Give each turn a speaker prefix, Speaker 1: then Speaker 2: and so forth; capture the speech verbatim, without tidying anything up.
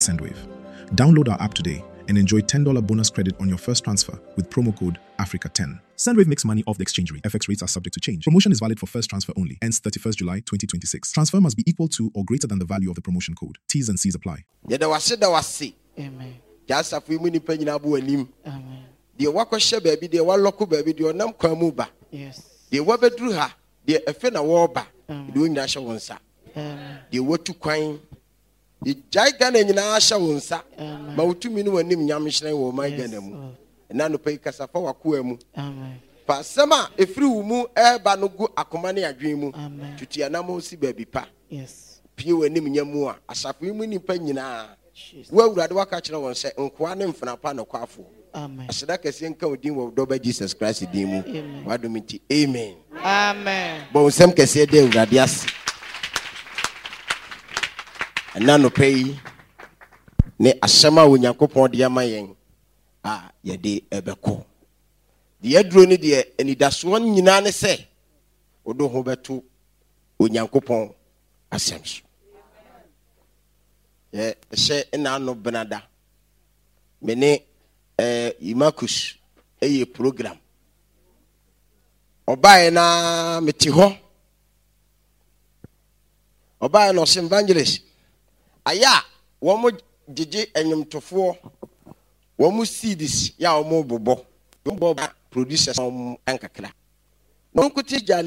Speaker 1: Sendwave. Download our app today and enjoy ten dollars bonus credit on your first transfer with promo code Africa ten. Sendwave makes money off the exchange rate. F X rates are subject to change. Promotion is valid for first transfer only. Ends thirty-first July twenty twenty-six. Transfer must be equal to or greater than the value of the promotion code. T's and C's apply.
Speaker 2: Amen.
Speaker 3: Just a few minutes penny abu anim.
Speaker 2: Amen.
Speaker 3: The wako she baby, the one local baby, the nam kwamuba.
Speaker 2: Yes.
Speaker 3: The wabe drew her, the efena warba, doing Nasha Wonsa.
Speaker 2: Amen.
Speaker 3: The watu quine. The gigan and Nasha Wonsa.
Speaker 2: Amen.
Speaker 3: Mautu minu and nim yamishna wo my
Speaker 2: Yes,
Speaker 3: ganemu.
Speaker 2: Lord.
Speaker 3: And nano pay casafa kuemu.
Speaker 2: Amen.
Speaker 3: Pasama, a free umu air banogu akomani a dreamu.
Speaker 2: Amen.
Speaker 3: Tutianamo si baby pa.
Speaker 2: Yes.
Speaker 3: Pio and nim yamua. Asafu mini penina.
Speaker 2: Jesus.
Speaker 3: Well, would I catch no one say, Unquanem from a pan of quaffle.
Speaker 2: Amen.
Speaker 3: I said, I can see uncle Dim of Dober Jesus Christ.
Speaker 2: Amen.
Speaker 3: What do you mean? Amen.
Speaker 2: Amen.
Speaker 3: But some can say, they would yes. And none pay. Ne Asama when you couple the Yamayang. Ah, ye de ebeko. The Edroni dear, and it does one Yinane say. Odo Hobetu, Unyankopon, Assemble. Yeah, say no Benada. Mene eh Imakus a program. Obaye na metiho. Obaye no evangelist. Aya, womo jeje enyum tofo. Womo seeds ya womo bobo. Womo producers um ankakra. No kuti